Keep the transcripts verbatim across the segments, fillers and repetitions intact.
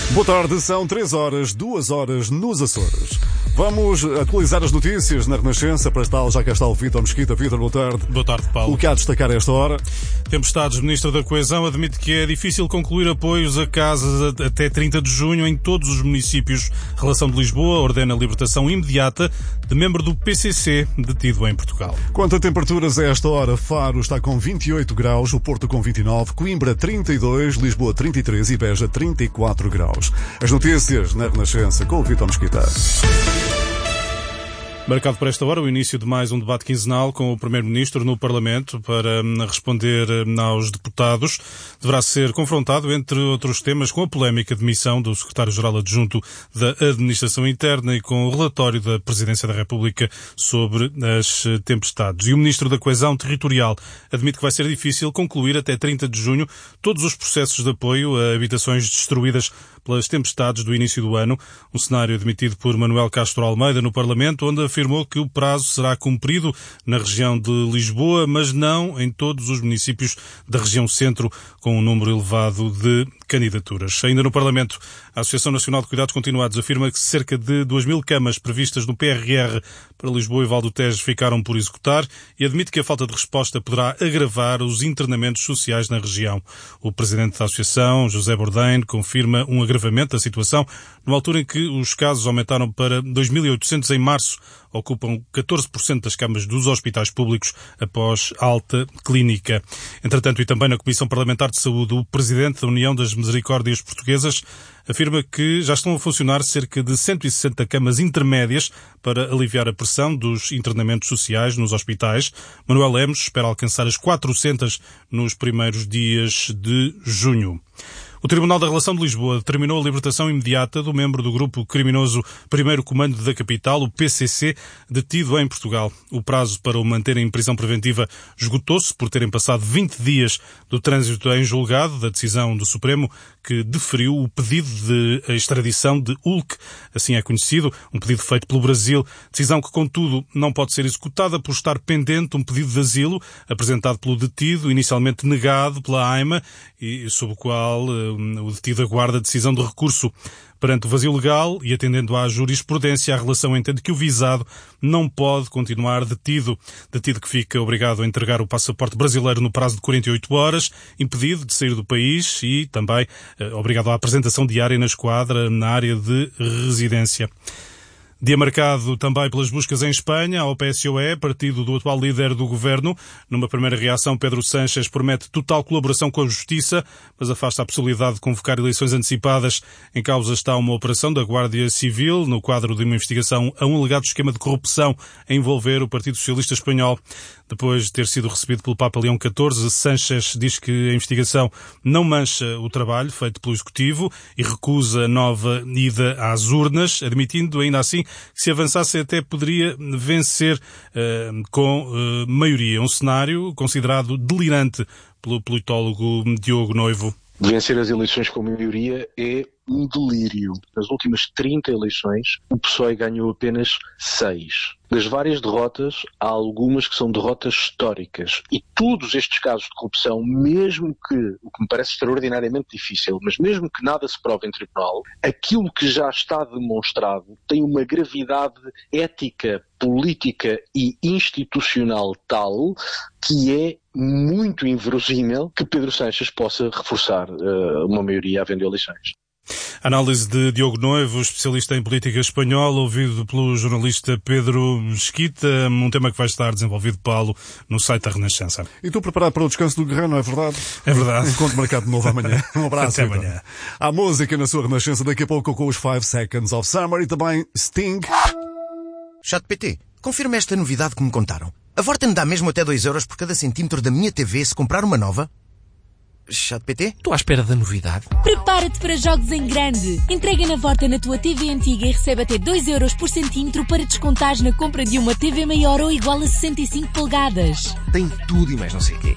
Boa tarde, são três horas, duas horas nos Açores. Vamos atualizar as notícias na Renascença. Para tal, já cá está o Vítor Mesquita. Vítor, boa tarde. Boa tarde, Paulo. O que há a destacar a esta hora? Tempestades, Ministro da Coesão, admite que é difícil concluir apoios a casas até trinta de junho em todos os municípios. Relação de Lisboa ordena a libertação imediata de membro do P C C detido em Portugal. Quanto a temperaturas a esta hora, Faro está com vinte e oito graus, o Porto com vinte e nove, Coimbra trinta e dois, Lisboa trinta e três e Beja trinta e quatro graus. As notícias na Renascença com o Vítor Mesquita. Marcado para esta hora o início de mais um debate quinzenal com o Primeiro-Ministro no Parlamento para responder aos deputados. Deverá ser confrontado, entre outros temas, com a polémica demissão do Secretário-Geral Adjunto da Administração Interna e com o relatório da Presidência da República sobre as tempestades. E o Ministro da Coesão Territorial admite que vai ser difícil concluir até trinta de junho todos os processos de apoio a habitações destruídas pelas tempestades do início do ano. Um cenário admitido por Manuel Castro Almeida no Parlamento, onde afirmou que o prazo será cumprido na região de Lisboa, mas não em todos os municípios da região centro, com um número elevado de candidaturas. Ainda no Parlamento, a Associação Nacional de Cuidados Continuados afirma que cerca de duas mil camas previstas no P R R para Lisboa e Val do Tejo ficaram por executar e admite que a falta de resposta poderá agravar os internamentos sociais na região. O presidente da Associação, José Bourdain, confirma um agravamento da situação numa altura em que os casos aumentaram para dois mil e oitocentos em março, ocupam catorze por cento das camas dos hospitais públicos após alta clínica. Entretanto, e também na Comissão Parlamentar de Saúde, o presidente da União das Misericórdias Portuguesas afirma que já estão a funcionar cerca de cento e sessenta camas intermédias para aliviar a pressão dos internamentos sociais nos hospitais. Manuel Lemos espera alcançar as quatrocentas nos primeiros dias de junho. O Tribunal da Relação de Lisboa determinou a libertação imediata do membro do grupo criminoso Primeiro Comando da Capital, o P C C, detido em Portugal. O prazo para o manterem em prisão preventiva esgotou-se por terem passado vinte dias do trânsito em julgado da decisão do Supremo, que deferiu o pedido de extradição de Hulk, assim é conhecido, um pedido feito pelo Brasil, decisão que, contudo, não pode ser executada por estar pendente um pedido de asilo apresentado pelo detido, inicialmente negado pela AIMA, e sob o qual o detido aguarda a decisão de recurso. Perante o vazio legal e atendendo à jurisprudência, a relação entende que o visado não pode continuar detido. Detido que fica obrigado a entregar o passaporte brasileiro no prazo de quarenta e oito horas, impedido de sair do país e também eh, obrigado à apresentação diária na esquadra na área de residência. Dia marcado também pelas buscas em Espanha, ao P S O E, partido do atual líder do governo. Numa primeira reação, Pedro Sánchez promete total colaboração com a Justiça, mas afasta a possibilidade de convocar eleições antecipadas. Em causa está uma operação da Guardia Civil, no quadro de uma investigação a um alegado esquema de corrupção a envolver o Partido Socialista Espanhol. Depois de ter sido recebido pelo Papa Leão catorze, Sánchez diz que a investigação não mancha o trabalho feito pelo Executivo e recusa a nova ida às urnas, admitindo ainda assim que se avançasse até poderia vencer uh, com uh, maioria. Um cenário considerado delirante pelo politólogo Diogo Noivo. Vencer as eleições com maioria é um delírio. Nas últimas trinta eleições, o P S O E ganhou apenas seis. Das várias derrotas, há algumas que são derrotas históricas. E todos estes casos de corrupção, mesmo que, o que me parece extraordinariamente difícil, mas mesmo que nada se prove em tribunal, aquilo que já está demonstrado tem uma gravidade ética, política e institucional tal que é muito inverosímil que Pedro Sánchez possa reforçar uh, uma maioria havendo eleições. Análise de Diogo Noivo, especialista em política espanhola, ouvido pelo jornalista Pedro Mesquita, um tema que vai estar desenvolvido, Paulo, no site da Renascença. E tu preparado para o descanso do Guerreiro, não é verdade? É verdade. Encontro marcado de novo amanhã. Um abraço. Até amanhã. Há música na sua Renascença daqui a pouco com os five Seconds of Summer e também Sting. ChatGPT, confirma esta novidade que me contaram. A Vorten dá mesmo até dois euros por cada centímetro da minha T V se comprar uma nova? ChatGPT? Estou à espera da novidade. Prepara-te para jogos em grande. Entrega na Vorta na tua T V antiga e recebe até dois euros por centímetro para descontares na compra de uma T V maior ou igual a sessenta e cinco polegadas. Tem tudo e mais não sei o quê.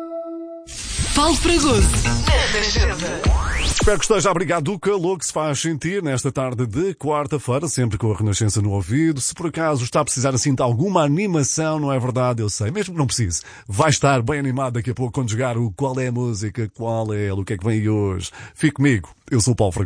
Paulo Fragoso. Espero que esteja abrigado do calor que se faz sentir nesta tarde de quarta-feira, sempre com a Renascença no ouvido. Se por acaso está a precisar assim de alguma animação, não é verdade, eu sei, mesmo que não precise, vai estar bem animado daqui a pouco quando jogar o Qual é a Música, Qual é ela, o que é que vem hoje. Fique comigo, eu sou o Paulo Fragoso.